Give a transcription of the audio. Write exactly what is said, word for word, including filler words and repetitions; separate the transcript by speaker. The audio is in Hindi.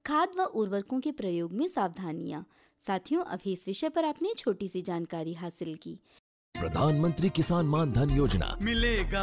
Speaker 1: खाद व उर्वरकों के प्रयोग में सावधानियां। साथियों, अभी इस विषय पर आपने छोटी सी जानकारी हासिल की।
Speaker 2: प्रधानमंत्री किसान मान धन योजना
Speaker 3: मिलेगा